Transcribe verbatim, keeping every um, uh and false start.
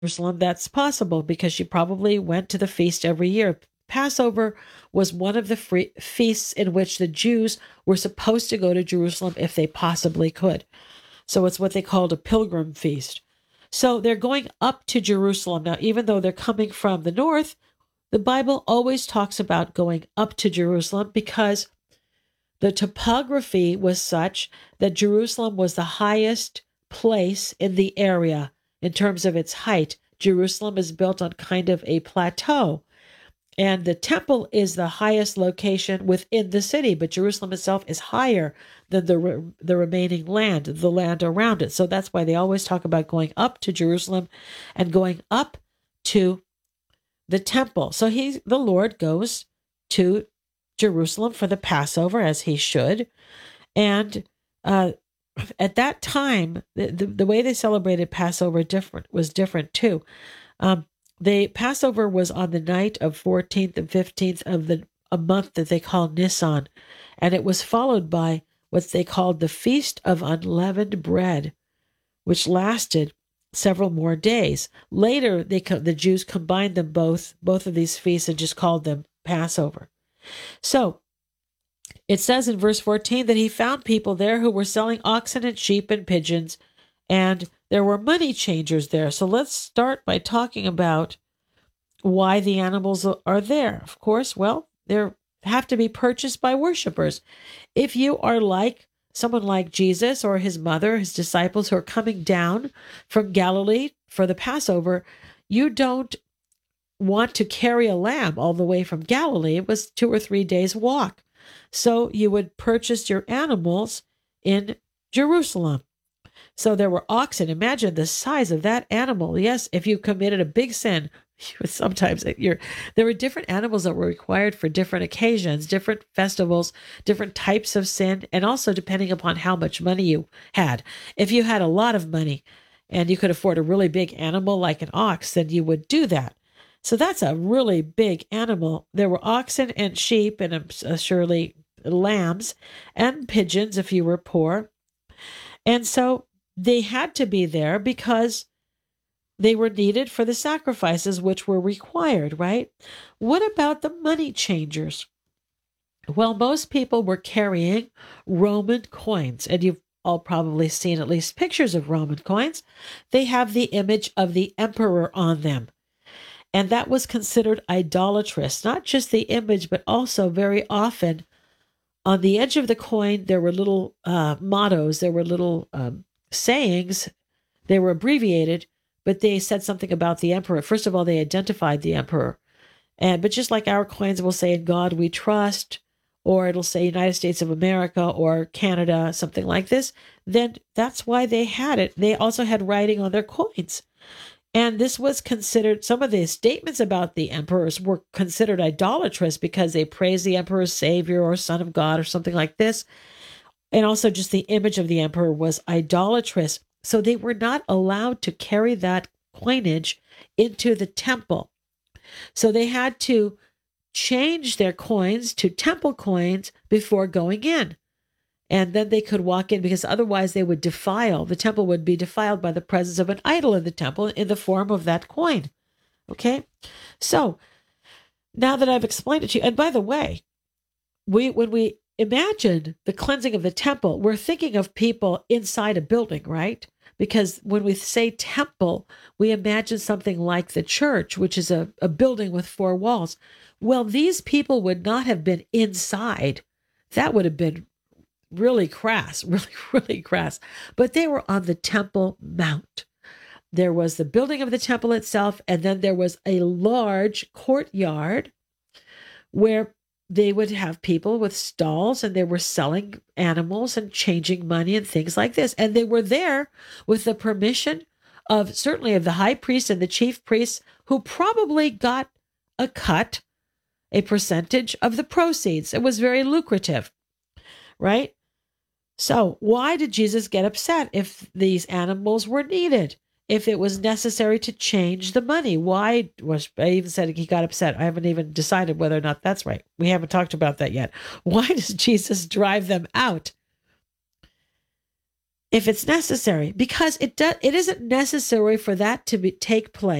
Jerusalem, that's possible because she probably went to the feast every year. Passover was one of the free feasts in which the Jews were supposed to go to Jerusalem if they possibly could. So it's what they called a pilgrim feast. So they're going up to Jerusalem. Now, even though they're coming from the north, the Bible always talks about going up to Jerusalem because the topography was such that Jerusalem was the highest place in the area in terms of its height. Jerusalem is built on kind of a plateau, and the temple is the highest location within the city, but Jerusalem itself is higher than the re- the remaining land, the land around it. So that's why they always talk about going up to Jerusalem and going up to the temple. So he, the Lord, goes to Jerusalem for the Passover, as he should. And uh, at that time, the, the, the way they celebrated Passover different was different too. Um, the Passover was on the night of fourteenth and fifteenth of the a month that they call Nisan, and it was followed by what they called the Feast of Unleavened Bread, which lasted several more days. Later, they the Jews combined them both, both of these feasts, and just called them Passover. So it says in verse fourteen that he found people there who were selling oxen and sheep and pigeons, and there were money changers there. So let's start by talking about why the animals are there. Of course, well, they have to be purchased by worshipers. If you are like someone like Jesus or his mother, his disciples who are coming down from Galilee for the Passover, you don't want to carry a lamb all the way from Galilee. It was two or three days walk. So you would purchase your animals in Jerusalem. So there were oxen. Imagine the size of that animal. Yes, if you committed a big sin, sometimes you're, there were different animals that were required for different occasions, different festivals, different types of sin, and also depending upon how much money you had. If you had a lot of money and you could afford a really big animal like an ox, then you would do that. So that's a really big animal. There were oxen and sheep and uh, surely lambs and pigeons if you were poor. And so they had to be there because they were needed for the sacrifices which were required, right? What about the money changers? Well, most people were carrying Roman coins, and you've all probably seen at least pictures of Roman coins. They have the image of the emperor on them. And that was considered idolatrous, not just the image, but also very often on the edge of the coin, there were little uh, mottos, there were little um, sayings. They were abbreviated, but they said something about the emperor. First of all, they identified the emperor. And but just like our coins will say, "In God we trust," or it'll say United States of America or Canada, something like this, then that's why they had it. They also had writing on their coins. And this was considered, some of the statements about the emperors were considered idolatrous because they praised the emperor as savior or son of God or something like this. And also just the image of the emperor was idolatrous. So they were not allowed to carry that coinage into the temple. So they had to change their coins to temple coins before going in. And then they could walk in because otherwise they would defile. The temple would be defiled by the presence of an idol in the temple in the form of that coin. Okay? So now that I've explained it to you, and by the way, we when we imagine the cleansing of the temple, we're thinking of people inside a building, right? Because when we say temple, we imagine something like the church, which is a, a building with four walls. Well, these people would not have been inside. That would have been really crass, really, really crass. But they were on the Temple Mount. There was the building of the temple itself, and then there was a large courtyard where they would have people with stalls, and they were selling animals and changing money and things like this. And they were there with the permission of certainly of the high priest and the chief priests, who probably got a cut, a percentage of the proceeds. It was very lucrative, right? So why did Jesus get upset if these animals were needed? If it was necessary to change the money? Why was, I even said he got upset. I haven't even decided whether or not that's right. We haven't talked about that yet. Why does Jesus drive them out? if it's necessary, because it does, it isn't necessary for that to be, take place